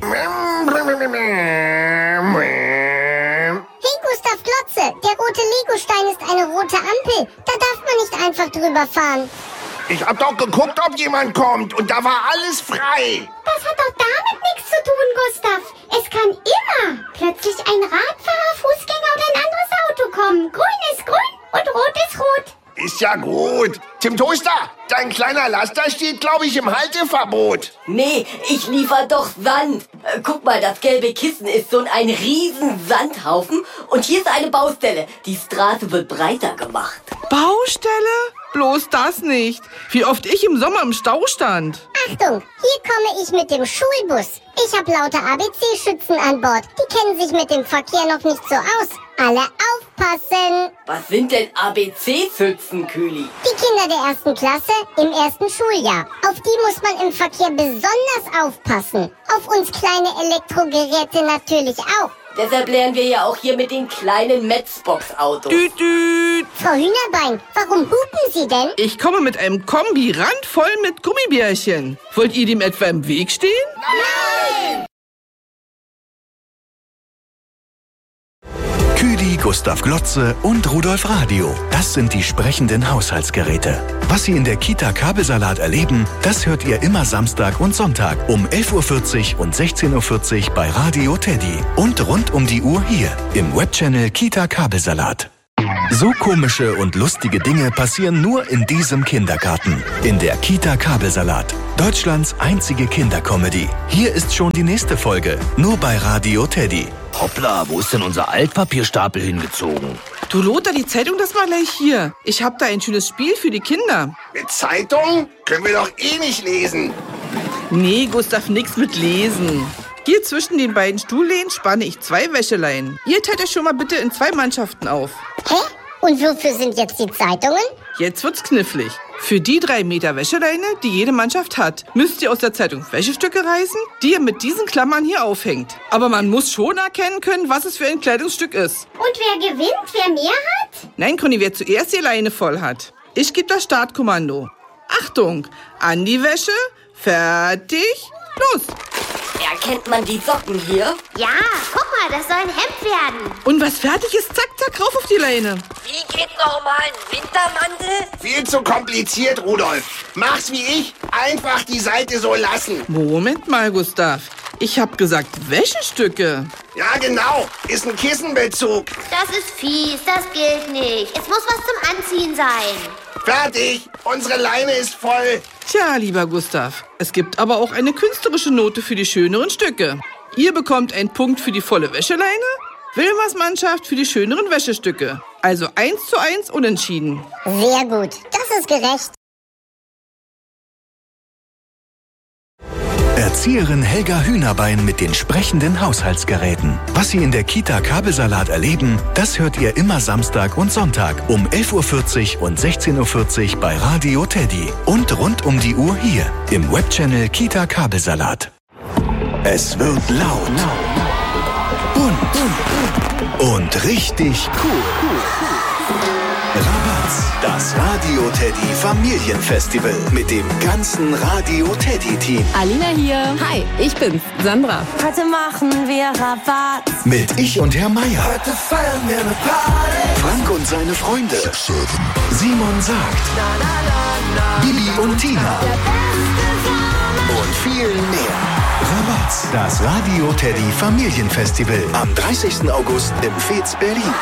Hey Gustav Glotze, der rote Legostein ist eine rote Ampel. Da darf man nicht einfach drüber fahren. Ich hab doch geguckt, ob jemand kommt und da war alles frei. Das hat doch damit nichts zu tun, Gustav. Es kann immer plötzlich ein Radfahrer, Fußgänger oder ein anderes Auto kommen. Grün ist grün und rot ist rot. Ist ja gut. Tim Toaster, dein kleiner Laster steht, glaube ich, im Halteverbot. Nee, ich liefer doch Sand. Äh, guck mal, das gelbe Kissen ist so ein riesen Sandhaufen. Und hier ist eine Baustelle. Die Straße wird breiter gemacht. Baustelle? Bloß das nicht. Wie oft ich im Sommer im Stau stand. Achtung, hier komme ich mit dem Schulbus. Ich habe lauter A B C-Schützen an Bord. Die kennen sich mit dem Verkehr noch nicht so aus. Alle aufpassen. Was sind denn A B C-Schützen, Kühli? Die Kinder der ersten Klasse im ersten Schuljahr. Auf die muss man im Verkehr besonders aufpassen. Auf uns kleine Elektrogeräte natürlich auch. Deshalb lernen wir ja auch hier mit den kleinen Metzbox-Autos. Düt, düt. Frau Hühnerbein, warum hupen Sie denn? Ich komme mit einem Kombi randvoll mit Gummibärchen. Wollt ihr dem etwa im Weg stehen? Nein! Kühli Gustav Glotze und Rudolf Radio. Das sind die sprechenden Haushaltsgeräte. Was Sie in der Kita Kabelsalat erleben, das hört ihr immer Samstag und Sonntag um elf Uhr vierzig und sechzehn Uhr vierzig bei Radio Teddy. Und rund um die Uhr hier im Webchannel Kita Kabelsalat. So komische und lustige Dinge passieren nur in diesem Kindergarten. In der Kita Kabelsalat. Deutschlands einzige Kindercomedy. Hier ist schon die nächste Folge. Nur bei Radio Teddy. Hoppla, wo ist denn unser Altpapierstapel hingezogen? Du Lothar, die Zeitung, das war gleich hier. Ich hab da ein schönes Spiel für die Kinder. Mit Zeitung? Können wir doch eh nicht lesen. Nee, Gustav, nix mit Lesen. Hier zwischen den beiden Stuhllehnen spanne ich zwei Wäscheleinen. Ihr teilt euch schon mal bitte in zwei Mannschaften auf. Hä? Und wofür sind jetzt die Zeitungen? Jetzt wird's knifflig. Für die drei Meter Wäscheleine, die jede Mannschaft hat, müsst ihr aus der Zeitung Wäschestücke reißen, die ihr mit diesen Klammern hier aufhängt. Aber man muss schon erkennen können, was es für ein Kleidungsstück ist. Und wer gewinnt, wer mehr hat? Nein, Conny, wer zuerst die Leine voll hat. Ich gebe das Startkommando. Achtung, an die Wäsche, fertig, los! Erkennt man die Socken hier? Ja, guck mal, das soll ein Hemd werden. Und was fertig ist, zack, zack, rauf auf die Leine. Wie geht nochmal ein Wintermantel? Viel zu kompliziert, Rudolf. Mach's wie ich, einfach die Seite so lassen. Moment mal, Gustav. Ich hab gesagt Wäschestücke. Ja, genau. Ist ein Kissenbezug. Das ist fies, das gilt nicht. Es muss was zum Anziehen sein. Fertig. Unsere Leine ist voll. Tja, lieber Gustav, es gibt aber auch eine künstlerische Note für die schöneren Stücke. Ihr bekommt einen Punkt für die volle Wäscheleine, Wilmers Mannschaft für die schöneren Wäschestücke. Also eins zu eins unentschieden. Sehr gut, das ist gerecht. Erzieherin Helga Hühnerbein mit den sprechenden Haushaltsgeräten. Was Sie in der Kita Kabelsalat erleben, das hört ihr immer Samstag und Sonntag um elf Uhr vierzig und sechzehn Uhr vierzig bei Radio Teddy. Und rund um die Uhr hier im Webchannel Kita Kabelsalat. Es wird laut, bunt und richtig cool. Rabatz, das Radio Teddy Familienfestival mit dem ganzen Radio Teddy Team. Alina hier. Hi, ich bin's, Sandra. Heute machen wir Rabatz. Mit Ich und Herr Meier. Heute feiern wir eine Party. Frank und seine Freunde. Simon sagt. Na, na, na, na. Bibi und Tina. Und viel mehr. Rabatz, das Radio Teddy Familienfestival am dreißigsten August im Fez Berlin.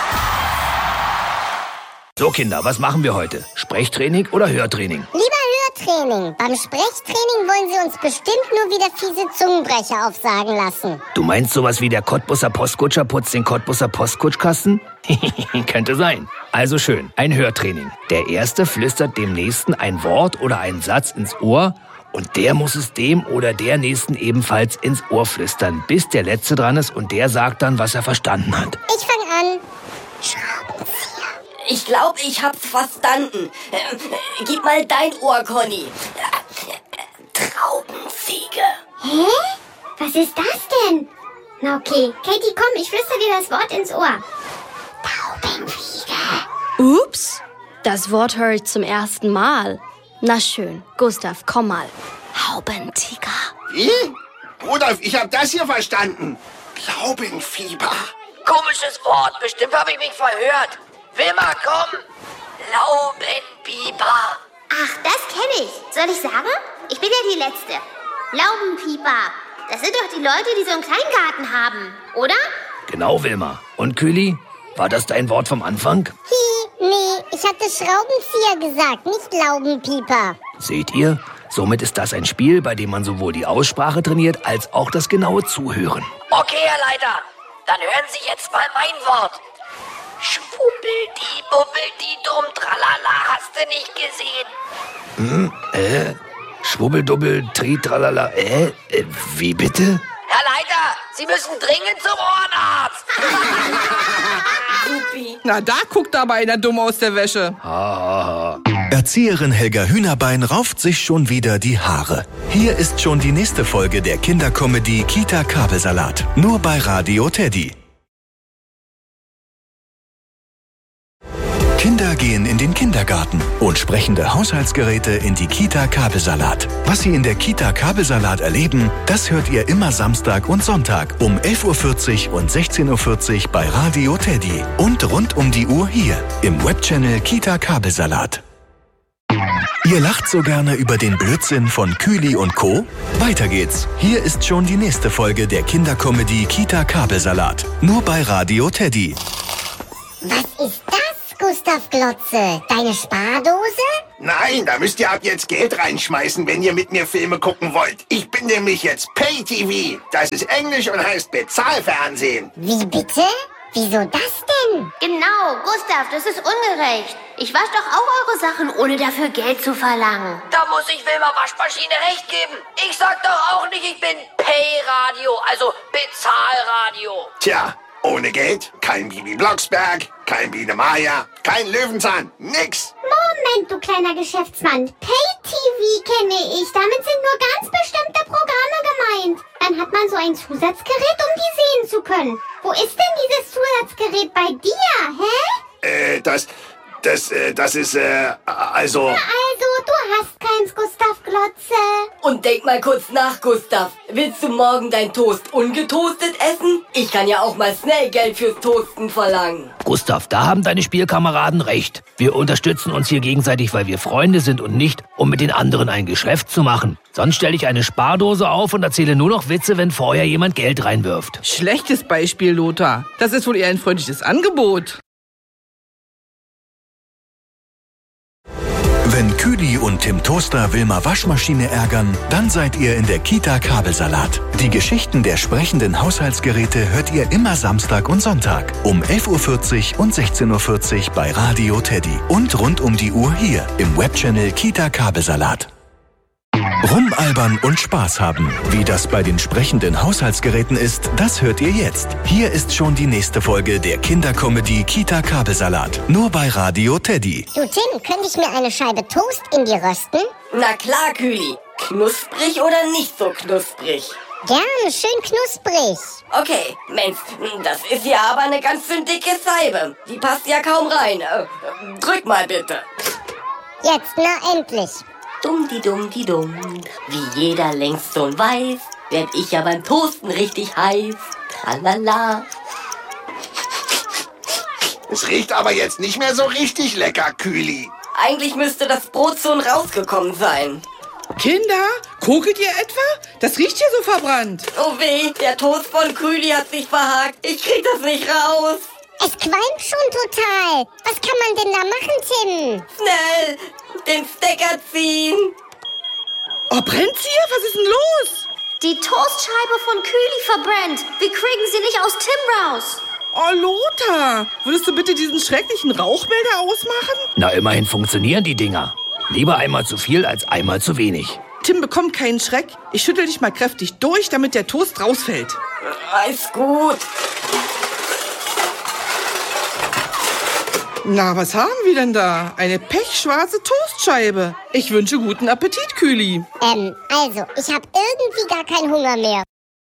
So Kinder, was machen wir heute? Sprechtraining oder Hörtraining? Lieber Hörtraining. Beim Sprechtraining wollen Sie uns bestimmt nur wieder fiese Zungenbrecher aufsagen lassen. Du meinst sowas wie der Cottbusser Postkutscher putzt den Cottbusser Postkutschkasten? Könnte sein. Also schön, ein Hörtraining. Der Erste flüstert dem Nächsten ein Wort oder einen Satz ins Ohr und der muss es dem oder der Nächsten ebenfalls ins Ohr flüstern, bis der Letzte dran ist und der sagt dann, was er verstanden hat. Ich fange an. Schraubenzieher. Ich glaube, ich hab's verstanden. Ähm, gib mal dein Ohr, Conny. Traubenziege. Hä? Was ist das denn? Na okay, Katie, komm, ich flüster dir das Wort ins Ohr. Taubenfliege. Ups, das Wort höre ich zum ersten Mal. Na schön, Gustav, komm mal. Haubentiger. Wie? Rudolf, ich hab das hier verstanden. Laubenfieber. Komisches Wort, bestimmt habe ich mich verhört. Wilma, komm! Laubenpieper. Ach, das kenne ich. Soll ich sagen? Ich bin ja die Letzte. Laubenpieper. Das sind doch die Leute, die so einen Kleingarten haben, oder? Genau, Wilma. Und Küli, war das dein Wort vom Anfang? Hi, nee, ich hatte Schraubenzieher gesagt, nicht Laubenpieper. Seht ihr? Somit ist das ein Spiel, bei dem man sowohl die Aussprache trainiert, als auch das genaue Zuhören. Okay, Herr Leiter, dann hören Sie jetzt mal mein Wort. Schwubbeldi, bubbeldi, dumm, tralala, hast du nicht gesehen? Hm, äh, schwubbeldubbel, tri, tralala, äh, äh, wie bitte? Herr Leiter, Sie müssen dringend zum Ohrenarzt. Na, da guckt aber einer dumm aus der Wäsche. Ha, ha, ha. Erzieherin Helga Hühnerbein rauft sich schon wieder die Haare. Hier ist schon die nächste Folge der Kindercomedy Kita Kabelsalat. Nur bei Radio Teddy. Kinder gehen in den Kindergarten und sprechende Haushaltsgeräte in die Kita Kabelsalat. Was Sie in der Kita Kabelsalat erleben, das hört ihr immer Samstag und Sonntag um elf Uhr vierzig und sechzehn Uhr vierzig bei Radio Teddy und rund um die Uhr hier im Webchannel Kita Kabelsalat. Ihr lacht so gerne über den Blödsinn von Kühli und Co.? Weiter geht's. Hier ist schon die nächste Folge der Kindercomedy Kita Kabelsalat. Nur bei Radio Teddy. Was ist das, Gustav Glotze? Deine Spardose? Nein, da müsst ihr ab jetzt Geld reinschmeißen, wenn ihr mit mir Filme gucken wollt. Ich bin nämlich jetzt Pay-T V. Das ist Englisch und heißt Bezahlfernsehen. Wie bitte? Wieso das denn? Genau, Gustav, das ist ungerecht. Ich wasche doch auch eure Sachen, ohne dafür Geld zu verlangen. Da muss ich Wilma Waschmaschine recht geben. Ich sag doch auch nicht, ich bin Pay-Radio, also Bezahlradio. Tja, ohne Geld kein Bibi Blocksberg, kein Biene Maya, kein Löwenzahn, nix. Moment, du kleiner Geschäftsmann. Pay-T V kenne ich. Damit sind nur ganz bestimmte Programme gemeint. Dann hat man so ein Zusatzgerät, um die sehen zu können. Wo ist denn dieses Zusatzgerät bei dir, hä? Äh, das, das, äh, das ist, äh, also... Na also, du hast keins, Gustav Glotze. Und denk mal kurz nach, Gustav. Willst du morgen dein Toast ungetoastet essen? Ich kann ja auch mal schnell Geld fürs Toasten verlangen. Gustav, da haben deine Spielkameraden recht. Wir unterstützen uns hier gegenseitig, weil wir Freunde sind und nicht, um mit den anderen ein Geschäft zu machen. Sonst stelle ich eine Spardose auf und erzähle nur noch Witze, wenn vorher jemand Geld reinwirft. Schlechtes Beispiel, Lothar. Das ist wohl eher ein freundliches Angebot. Wenn Kühli und Tim Toaster Wilma Waschmaschine ärgern, dann seid ihr in der Kita Kabelsalat. Die Geschichten der sprechenden Haushaltsgeräte hört ihr immer Samstag und Sonntag um elf Uhr vierzig und sechzehn Uhr vierzig bei Radio Teddy und rund um die Uhr hier im Webchannel Kita Kabelsalat. Rumalbern und Spaß haben. Wie das bei den sprechenden Haushaltsgeräten ist, das hört ihr jetzt. Hier ist schon die nächste Folge der Kindercomedy Kita Kabelsalat. Nur bei Radio Teddy. Du Tim, könnte ich mir eine Scheibe Toast in die rösten? Na klar, Kühli. Knusprig oder nicht so knusprig? Gerne, schön knusprig. Okay, Mensch, das ist ja aber eine ganz schön dicke Scheibe. Die passt ja kaum rein. Äh, drück mal bitte. Jetzt, na endlich. Dumm-di-dumm-di-dumm. Wie jeder längst schon weiß, werd ich ja beim Toasten richtig heiß. Tralala. Es riecht aber jetzt nicht mehr so richtig lecker, Kühli. Eigentlich müsste das Brot schon rausgekommen sein. Kinder, kokelt ihr etwa? Das riecht hier so verbrannt. Oh weh, der Toast von Kühli hat sich verhakt. Ich krieg das nicht raus. Es qualmt schon total. Was kann man denn da machen, Tim? Schnell, den Stecker ziehen. Oh, brennt's hier? Was ist denn los? Die Toastscheibe von Kühli verbrennt. Wir kriegen sie nicht aus Tim raus. Oh, Lothar, würdest du bitte diesen schrecklichen Rauchmelder ausmachen? Na, immerhin funktionieren die Dinger. Lieber einmal zu viel als einmal zu wenig. Tim bekommt keinen Schreck. Ich schüttel dich mal kräftig durch, damit der Toast rausfällt. Ist gut. Na, was haben wir denn da? Eine pechschwarze Toastscheibe. Ich wünsche guten Appetit, Kühli. Ähm, also, ich habe irgendwie gar keinen Hunger mehr.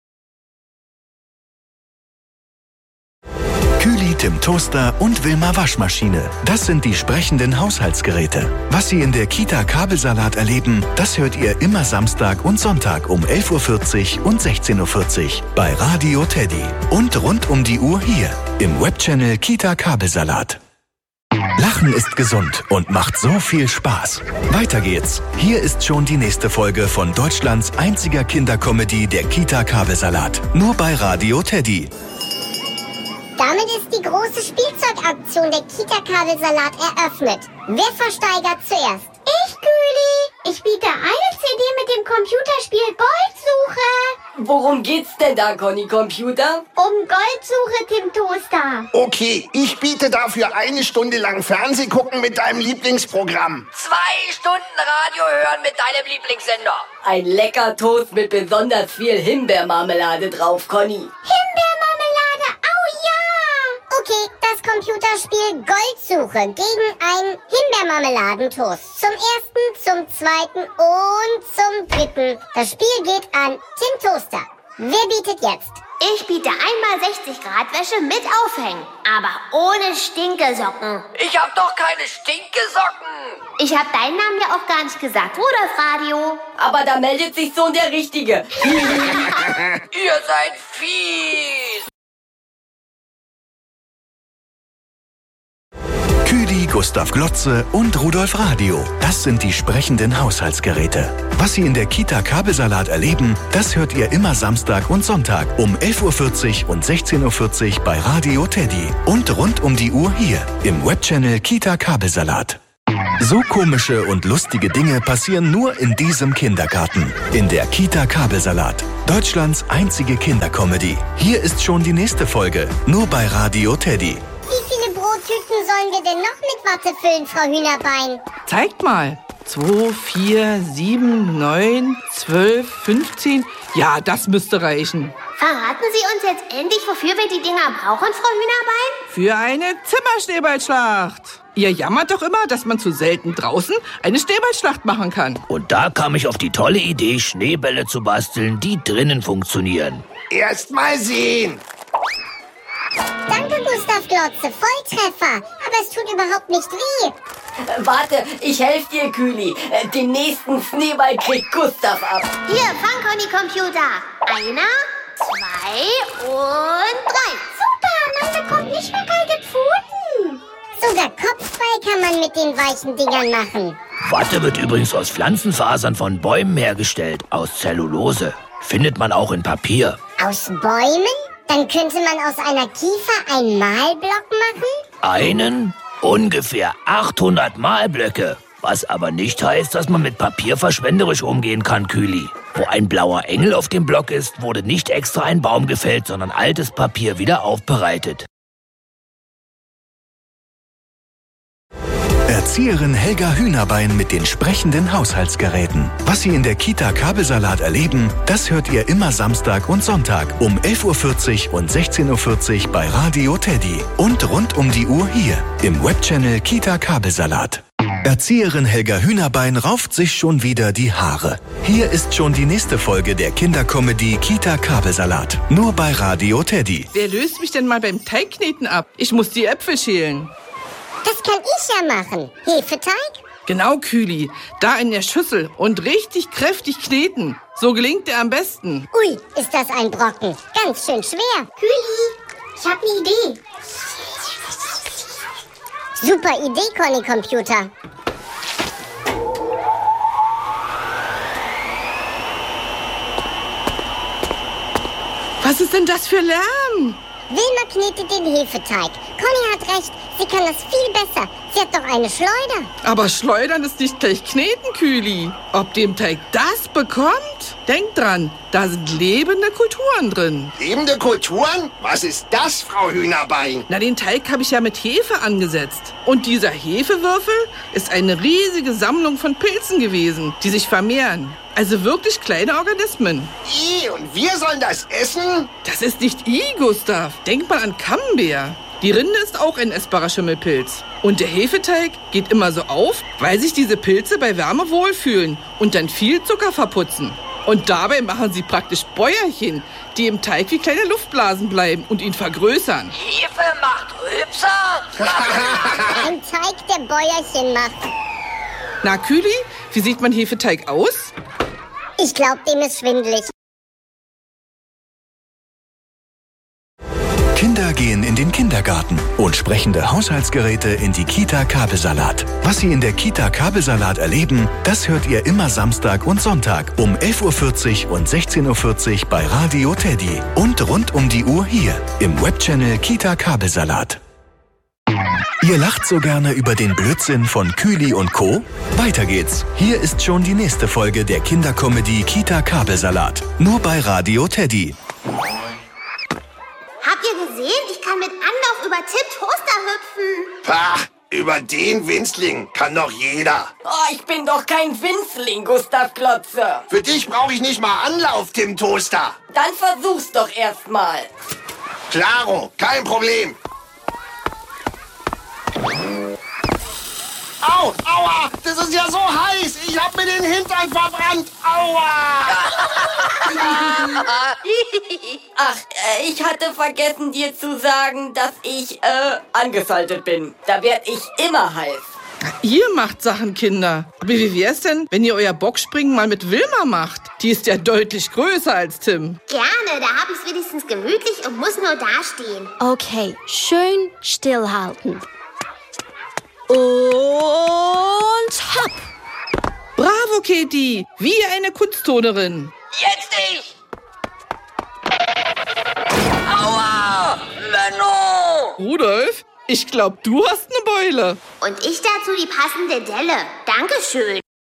Kühli, Tim Toaster und Wilma Waschmaschine. Das sind die sprechenden Haushaltsgeräte. Was Sie in der Kita Kabelsalat erleben, das hört ihr immer Samstag und Sonntag um elf Uhr vierzig und sechzehn Uhr vierzig bei Radio Teddy. Und rund um die Uhr hier im Webchannel Kita Kabelsalat. Lachen ist gesund und macht so viel Spaß. Weiter geht's. Hier ist schon die nächste Folge von Deutschlands einziger Kindercomedy der Kita Kabelsalat. Nur bei Radio Teddy. Damit ist die große Spielzeugaktion der Kita Kabelsalat eröffnet. Wer versteigert zuerst? Ich, Kühli. Ich biete eine C D mit dem Computerspiel Goldsuche. Worum geht's denn da, Conny Computer? Um Goldsuche, Tim Toaster. Okay, ich biete dafür eine Stunde lang Fernseh gucken mit deinem Lieblingsprogramm. Zwei Stunden Radio hören mit deinem Lieblingssender. Ein lecker Toast mit besonders viel Himbeermarmelade drauf, Conny. Himbeermarmelade, au ja! Okay, das Computerspiel Goldsuche gegen einen Himbeermarmeladentoast. Zum ersten, zum zweiten und zum dritten. Das Spiel geht an Tim Toaster. Wer bietet jetzt? Ich biete einmal sechzig Grad Wäsche mit Aufhängen, aber ohne Stinkesocken. Ich hab doch keine Stinkesocken. Ich hab deinen Namen ja auch gar nicht gesagt, Rudolf Radio. Aber da meldet sich so der Richtige. Ihr seid fies. Küdi, Gustav Glotze und Rudolf Radio. Das sind die sprechenden Haushaltsgeräte. Was Sie in der Kita Kabelsalat erleben, das hört ihr immer Samstag und Sonntag um elf Uhr vierzig und sechzehn Uhr vierzig bei Radio Teddy. Und rund um die Uhr hier im Webchannel Kita Kabelsalat. So komische und lustige Dinge passieren nur in diesem Kindergarten. In der Kita Kabelsalat. Deutschlands einzige Kindercomedy. Hier ist schon die nächste Folge. Nur bei Radio Teddy. Wie viele Brottüten sollen wir denn noch mit Watte füllen, Frau Hühnerbein? Zeigt mal. zwei, vier, sieben, neun, zwölf, fünfzehn. Ja, das müsste reichen. Verraten Sie uns jetzt endlich, wofür wir die Dinger brauchen, Frau Hühnerbein? Für eine Zimmerschneeballschlacht. Ihr jammert doch immer, dass man zu selten draußen eine Schneeballschlacht machen kann. Und da kam ich auf die tolle Idee, Schneebälle zu basteln, die drinnen funktionieren. Erst mal sehen. Danke, Gustav Glotze. Volltreffer. Aber es tut überhaupt nicht weh. Äh, warte, ich helfe dir, Kühli. Äh, den nächsten Schneeball kriegt Gustav ab. Hier, fang Conny Computer. Einer, zwei und drei. Super, man bekommt nicht nur kalte Pfoten. Sogar Kopfball kann man mit den weichen Dingern machen. Watte wird übrigens aus Pflanzenfasern von Bäumen hergestellt, aus Zellulose. Findet man auch in Papier. Aus Bäumen? Dann könnte man aus einer Kiefer einen Malblock machen? Einen? Ungefähr achthundert Malblöcke. Was aber nicht heißt, dass man mit Papier verschwenderisch umgehen kann, Kühli. Wo ein blauer Engel auf dem Block ist, wurde nicht extra ein Baum gefällt, sondern altes Papier wieder aufbereitet. Erzieherin Helga Hühnerbein mit den sprechenden Haushaltsgeräten. Was Sie in der Kita Kabelsalat erleben, das hört ihr immer Samstag und Sonntag um elf Uhr vierzig und sechzehn Uhr vierzig bei Radio Teddy. Und rund um die Uhr hier im Webchannel Kita Kabelsalat. Erzieherin Helga Hühnerbein rauft sich schon wieder die Haare. Hier ist schon die nächste Folge der Kindercomedy Kita Kabelsalat. Nur bei Radio Teddy. Wer löst mich denn mal beim Teigkneten ab? Ich muss die Äpfel schälen. Das kann ich ja machen. Hefeteig? Genau, Kühli. Da in der Schüssel und richtig kräftig kneten. So gelingt er am besten. Ui, ist das ein Brocken. Ganz schön schwer. Kühli, ich hab ne Idee. Super Idee, Conny Computer. Was ist denn das für Lärm? Wilma knetet den Hefeteig. Conny hat recht, sie kann das viel besser. Sie hat doch eine Schleuder. Aber Schleudern ist nicht gleich Kneten, Kühli. Ob dem Teig das bekommt? Denk dran, da sind lebende Kulturen drin. Lebende Kulturen? Was ist das, Frau Hühnerbein? Na, den Teig habe ich ja mit Hefe angesetzt. Und dieser Hefewürfel ist eine riesige Sammlung von Pilzen gewesen, die sich vermehren. Also wirklich kleine Organismen. I, und wir sollen das essen? Das ist nicht I, Gustav. Denk mal an Camembert. Die Rinde ist auch ein essbarer Schimmelpilz. Und der Hefeteig geht immer so auf, weil sich diese Pilze bei Wärme wohlfühlen und dann viel Zucker verputzen. Und dabei machen sie praktisch Bäuerchen, die im Teig wie kleine Luftblasen bleiben und ihn vergrößern. Hefe macht Rülpser? Ein Teig, der Bäuerchen macht. Na, Kühli, wie sieht mein Hefeteig aus? Ich glaube, dem ist schwindelig. Kinder gehen in den Kindergarten und sprechende Haushaltsgeräte in die Kita Kabelsalat. Was Sie in der Kita Kabelsalat erleben, das hört ihr immer Samstag und Sonntag um elf Uhr vierzig und sechzehn Uhr vierzig bei Radio Teddy. Und rund um die Uhr hier im Webchannel Kita Kabelsalat. Ihr lacht so gerne über den Blödsinn von Kühli und Co.? Weiter geht's. Hier ist schon die nächste Folge der Kindercomedy Kita Kabelsalat. Nur bei Radio Teddy. Habt ihr gesehen? Ich kann mit Anlauf über Tim Toaster hüpfen. Pah, über den Winzling kann doch jeder. Oh, ich bin doch kein Winzling, Gustav Glotze. Für dich brauche ich nicht mal Anlauf, Tim Toaster. Dann versuch's doch erst mal. Klaro, kein Problem. Au! Au, aua, das ist ja so heiß. Ich hab mir den Hintern verbrannt. Aua. Ach, äh, ich hatte vergessen dir zu sagen, dass ich, äh, angesaltet bin. Da werd ich immer heiß. Ihr macht Sachen, Kinder. Aber wie wär's denn, wenn ihr euer Bockspringen mal mit Wilma macht? Die ist ja deutlich größer als Tim. Gerne, da hab ich's wenigstens gemütlich und muss nur dastehen. Okay, schön stillhalten. Und hopp! Bravo, Katie. Wie eine Kunstturnerin. Jetzt ich! Aua! Menno! Rudolf, ich glaub, du hast eine Beule. Und ich dazu die passende Delle. Dankeschön.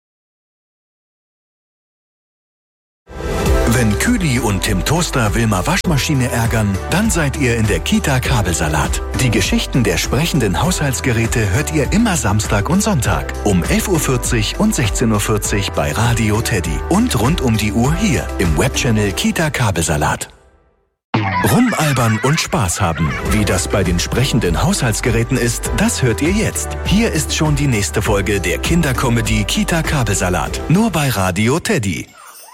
Wenn Küdi und Tim Toaster Wilma Waschmaschine ärgern, dann seid ihr in der Kita Kabelsalat. Die Geschichten der sprechenden Haushaltsgeräte hört ihr immer Samstag und Sonntag um elf Uhr vierzig und sechzehn Uhr vierzig bei Radio Teddy und rund um die Uhr hier im Webchannel Kita Kabelsalat. Rumalbern und Spaß haben. Wie das bei den sprechenden Haushaltsgeräten ist, das hört ihr jetzt. Hier ist schon die nächste Folge der Kindercomedy Kita Kabelsalat. Nur bei Radio Teddy.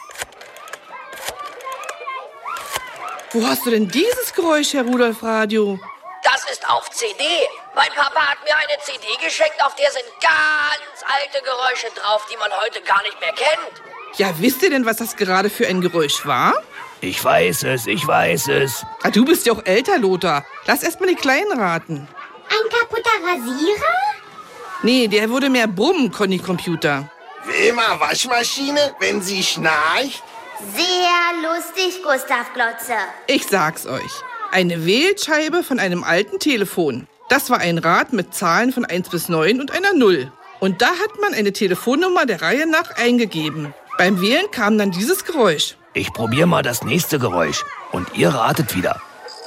Wo hast du denn dieses Geräusch, Herr Rudolf Radio? Das ist auf C D. Mein Papa hat mir eine C D geschenkt, auf der sind ganz alte Geräusche drauf, die man heute gar nicht mehr kennt. Ja, wisst ihr denn, was das gerade für ein Geräusch war? Ich weiß es, ich weiß es. Ah, du bist ja auch älter, Lothar. Lass erst mal die Kleinen raten. Ein kaputter Rasierer? Nee, der würde mehr brummen, Conny Computer. Wilma Waschmaschine, wenn sie schnarcht? Sehr lustig, Gustav Glotze. Ich sag's euch. Eine Wählscheibe von einem alten Telefon. Das war ein Rad mit Zahlen von eins bis neun und einer null. Und da hat man eine Telefonnummer der Reihe nach eingegeben. Beim Wählen kam dann dieses Geräusch. Ich probiere mal das nächste Geräusch. Und ihr ratet wieder.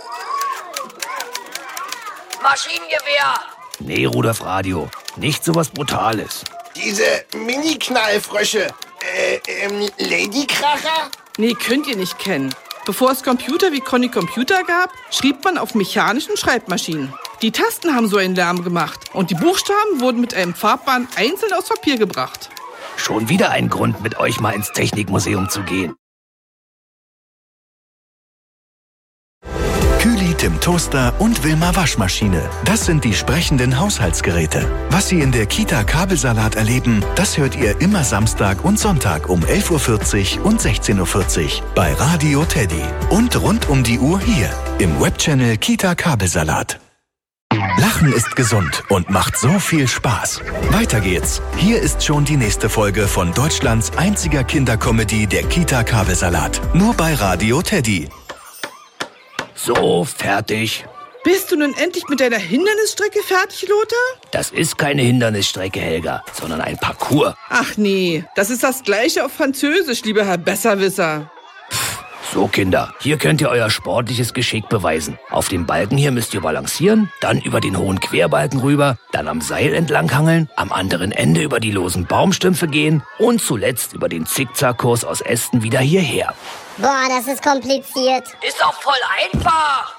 Maschinengewehr. Nee, Rudolf Radio. Nicht sowas Brutales. Diese Mini-Knallfrösche. Äh, ähm, Ladykracher? Nee, könnt ihr nicht kennen. Bevor es Computer wie Conny Computer gab, schrieb man auf mechanischen Schreibmaschinen. Die Tasten haben so einen Lärm gemacht und die Buchstaben wurden mit einem Farbband einzeln aus Papier gebracht. Schon wieder ein Grund, mit euch mal ins Technikmuseum zu gehen. Küli, Tim Toaster und Wilma Waschmaschine. Das sind die sprechenden Haushaltsgeräte. Was Sie in der Kita Kabelsalat erleben, das hört ihr immer Samstag und Sonntag um elf Uhr vierzig und sechzehn Uhr vierzig bei Radio Teddy. Und rund um die Uhr hier im Webchannel Kita Kabelsalat. Lachen ist gesund und macht so viel Spaß. Weiter geht's. Hier ist schon die nächste Folge von Deutschlands einziger Kindercomedy der Kita Kabelsalat. Nur bei Radio Teddy. So, fertig. Bist du nun endlich mit deiner Hindernisstrecke fertig, Lothar? Das ist keine Hindernisstrecke, Helga, sondern ein Parcours. Ach nee, das ist das Gleiche auf Französisch, lieber Herr Besserwisser. So, Kinder, hier könnt ihr euer sportliches Geschick beweisen. Auf dem Balken hier müsst ihr balancieren, dann über den hohen Querbalken rüber, dann am Seil entlanghangeln, am anderen Ende über die losen Baumstümpfe gehen und zuletzt über den Zickzackkurs aus Ästen wieder hierher. Boah, das ist kompliziert. Ist doch voll einfach.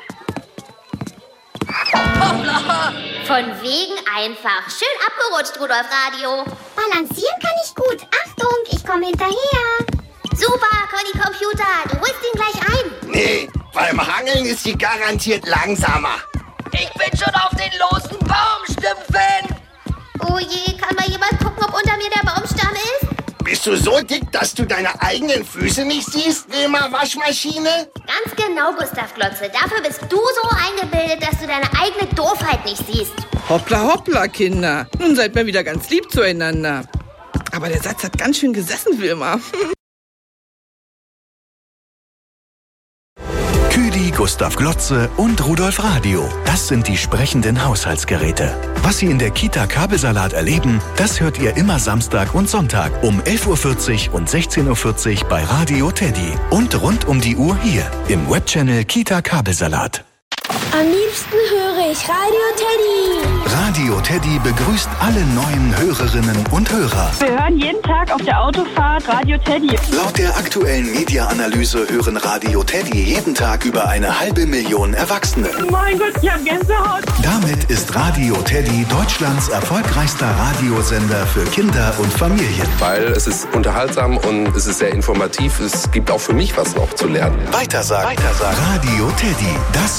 Hoppla. Von wegen einfach. Schön abgerutscht, Rudolf Radio. Balancieren kann ich gut. Achtung, ich komme hinterher. Super, Conny Computer, du holst ihn gleich ein. Nee, beim Hangeln ist sie garantiert langsamer. Ich bin schon auf den losen Baumstümpfen. Oh je, kann mal jemand gucken, ob unter mir der Baumstamm ist? Bist du so dick, dass du deine eigenen Füße nicht siehst, Wilma Waschmaschine? Ganz genau, Gustav Glotze. Dafür bist du so eingebildet, dass du deine eigene Doofheit nicht siehst. Hoppla, hoppla, Kinder. Nun seid mal wieder ganz lieb zueinander. Aber der Satz hat ganz schön gesessen, Wilma. Küdi, Gustav Glotze und Rudolf Radio. Das sind die sprechenden Haushaltsgeräte. Was Sie in der Kita Kabelsalat erleben, das hört ihr immer Samstag und Sonntag um elf Uhr vierzig und sechzehn Uhr vierzig bei Radio Teddy. Und rund um die Uhr hier im Webchannel Kita Kabelsalat. Am liebsten höre ich Radio Teddy. Radio Teddy begrüßt alle neuen Hörerinnen und Hörer. Wir hören jeden Tag auf der Autofahrt Radio Teddy. Laut der aktuellen Media-Analyse hören Radio Teddy jeden Tag über eine halbe Million Erwachsene. Mein Gott, ich hab Gänsehaut. Damit ist ist Radio Teddy Deutschlands erfolgreichster Radiosender für Kinder und Familien. Weil es ist unterhaltsam und es ist sehr informativ. Es gibt auch für mich was noch zu lernen. Weitersagen. Weitersagen. Radio Teddy, das